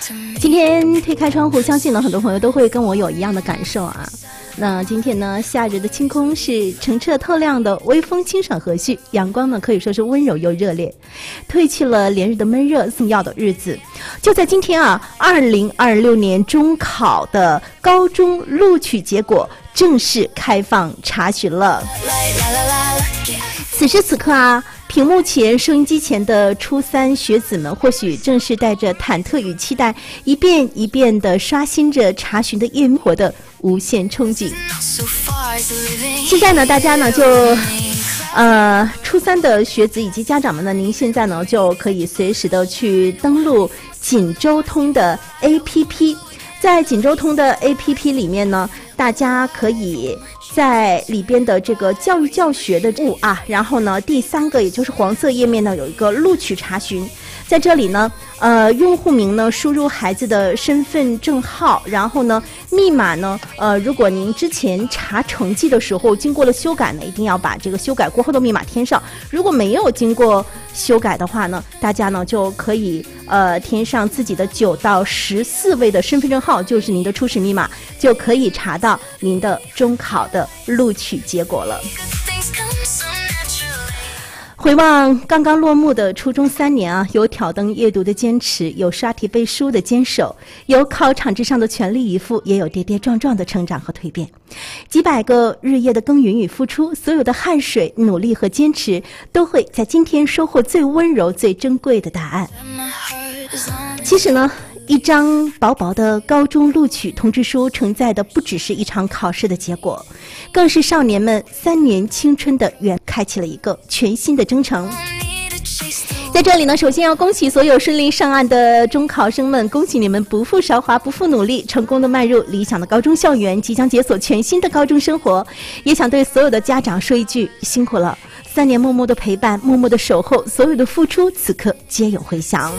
今天推开窗户，相信呢很多朋友都会跟我有一样的感受啊。那今天呢，夏日的晴空是澄澈透亮的，微风清爽和煦，阳光呢可以说是温柔又热烈，褪去了连日的闷热送药的日子。就在今天啊，2026年中考的高中录取结果正式开放查询了。此时此刻啊，屏幕前、收音机前的初三学子们，或许正是带着忐忑与期待，一遍一遍地刷新着查询的夜活的无限憧憬。现在呢，大家呢就初三的学子以及家长们呢，您现在呢就可以随时的去登录锦州通的 APP。在锦州通的 APP 里面呢，大家可以在里边的这个教育教学的然后呢，第3个也就是黄色页面呢有一个录取查询，在这里呢，用户名呢输入孩子的身份证号，然后呢密码呢，如果您之前查成绩的时候经过了修改呢，一定要把这个修改过后的密码填上。如果没有经过修改的话呢，大家呢就可以填上自己的9到14位的身份证号，就是您的初始密码，就可以查到您的中考的录取结果了。回望刚刚落幕的初中3年啊，有挑灯夜读的坚持，有刷题背书的坚守，有考场之上的全力以赴，也有跌跌撞撞的成长和蜕变。几百个日夜的耕耘与付出，所有的汗水、努力和坚持，都会在今天收获最温柔、最珍贵的答案。其实呢，一张薄薄的高中录取通知书承载的不只是一场考试的结果，更是少年们3年青春的开启了一个全新的征程。在这里呢，首先要恭喜所有顺利上岸的中考生们，恭喜你们不负韶华，不负努力，成功的迈入理想的高中校园，即将解锁全新的高中生活。也想对所有的家长说一句，辛苦了，3年默默的陪伴，默默的守候，所有的付出此刻皆有回响。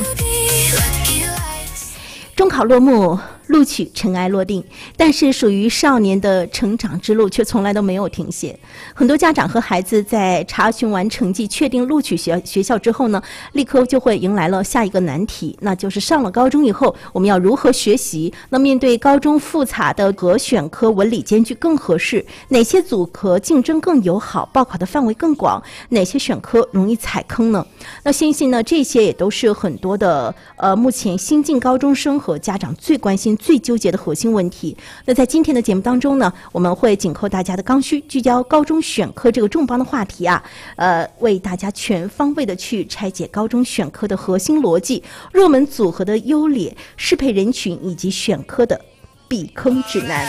中考落幕，录取尘埃落定，但是属于少年的成长之路却从来都没有停歇。很多家长和孩子在查询完成绩确定录取学校之后呢，立刻就会迎来了下一个难题，那就是上了高中以后我们要如何学习。那面对高中复杂的选科文理兼具更合适，哪些组合竞争更友好，报考的范围更广，哪些选科容易踩坑呢？那相信呢，这些也都是很多的目前新进高中生和家长最关心最纠结的核心问题。那在今天的节目当中呢，我们会紧扣大家的刚需，聚焦高中选科这个重磅的话题啊，为大家全方位的去拆解高中选科的核心逻辑、热门组合的优劣、适配人群以及选科的避坑指南。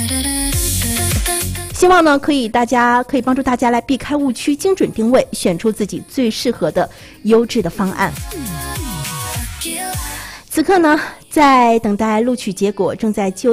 希望呢，可以帮助大家来避开误区，精准定位，选出自己最适合的优质的方案。此刻呢，在等待录取结果，正在